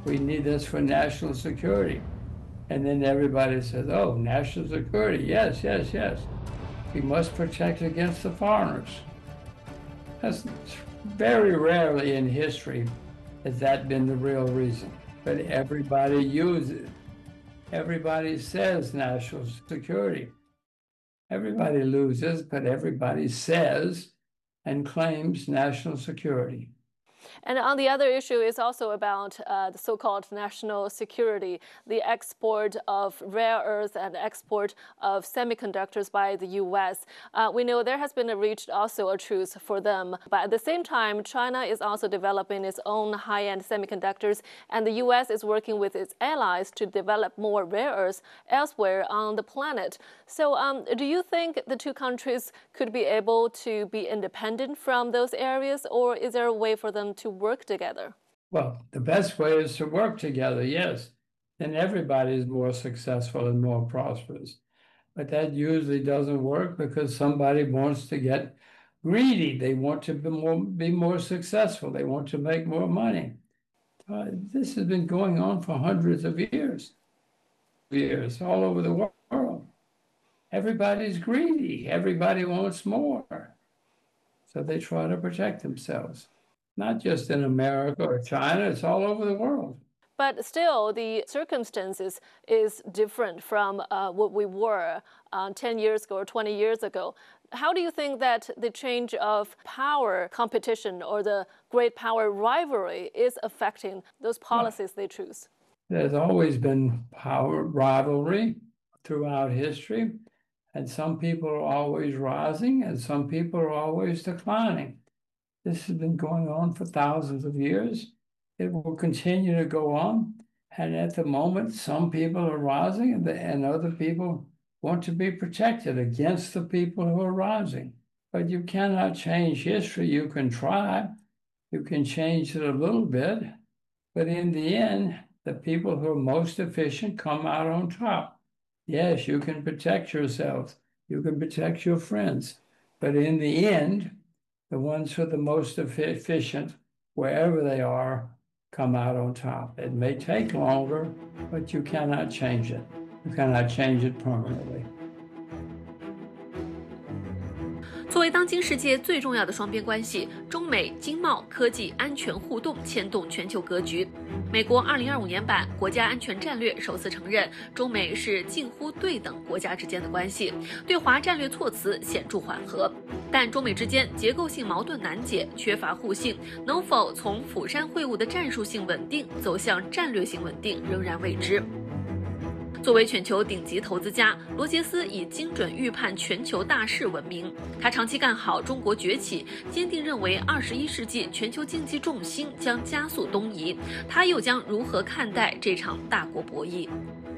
We need this for national security. And then everybody says, oh, national security, yes, yes, yes. We must protect against the foreigners. That's very rarely in history has that been the real reason. But everybody uses it. Everybody says national security. Everybody loses, but everybody says and claims national security. And on the other issue is also about the so-called national security, the export of rare earths and export of semiconductors by the U.S. We know there has been reached also a truce for them. But at the same time, China is also developing its own high-end semiconductors, and the U.S. is working with its allies to develop more rare earths elsewhere on the planet. So do you think the two countries could be able to be independent from those areas, or is there a way for them to work together? Well, the best way is to work together, yes. Then everybody is more successful and more prosperous. But that usually doesn't work because somebody wants to get greedy. They want to be more successful. They want to make more money. This has been going on for hundreds of years all over the world. Everybody's greedy. Everybody wants more. So they try to protect themselves. Not just in America or China, it's all over the world. But still, the circumstances is different from what we were 10 years ago or 20 years ago. How do you think that the change of power competition or the great power rivalry is affecting those policies they choose? There's always been power rivalry throughout history, and some people are always rising and some people are always declining. This has been going on for thousands of years. It will continue to go on. And at the moment, some people are rising and other people want to be protected against the people who are rising. But you cannot change history. You can try. You can change it a little bit. But in the end, the people who are most efficient come out on top. Yes, you can protect yourselves. You can protect your friends. But in the end, the ones who are the most efficient, wherever they are, come out on top. It may take longer, but you cannot change it. You cannot change it permanently. 作为当今世界最重要的双边关系，中美经贸、科技、安全互动牵动全球格局。美国2025年版国家安全战略首次承认，中美是近乎对等国家之间的关系，对华战略措辞显著缓和。但中美之间结构性矛盾难解，缺乏互信，能否从釜山会晤的战术性稳定走向战略性稳定，仍然未知。作为全球顶级投资家，罗杰斯以精准预判全球大势闻名。他长期看好中国崛起，坚定认为21世纪全球经济重心将加速东移。他又将如何看待这场大国博弈？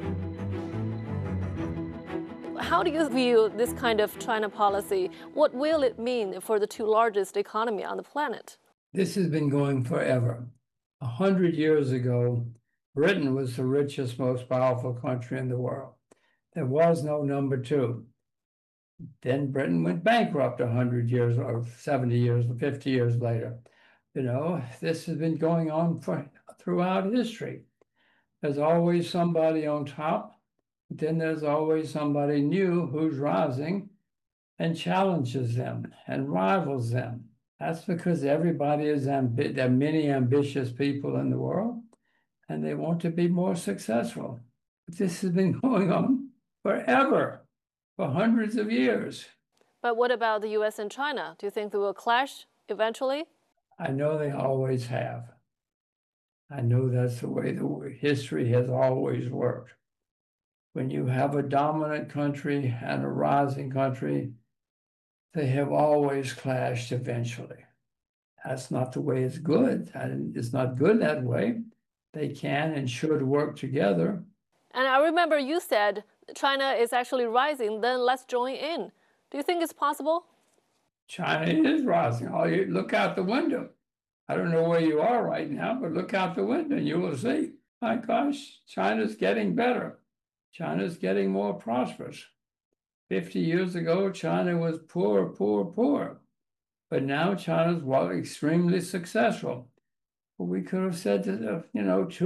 How do you view this kind of China policy? What will it mean for the two largest economy on the planet? This has been going forever. 100 years ago, Britain was the richest, most powerful country in the world. There was no number two. Then Britain went bankrupt 100 years or 70 years or 50 years later. You know, this has been going on throughout history. There's always somebody on top. Then there's always somebody new who's rising and challenges them and rivals them. That's because everybody is there are many ambitious people in the world, and they want to be more successful. But this has been going on forever, for hundreds of years. But what about the U.S. and China? Do you think they will clash eventually? I know they always have. I know that's the way the history has always worked. When you have a dominant country and a rising country, they have always clashed eventually. That's not the way it's good. It's not good that way. They can and should work together. And I remember you said China is actually rising, then let's join in. Do you think it's possible? China is rising. Look out the window. I don't know where you are right now, but look out the window and you will see. My gosh, China's getting better. China's getting more prosperous. 50 years ago, China was poor, poor, poor. But now China's extremely successful. We could have said that, 2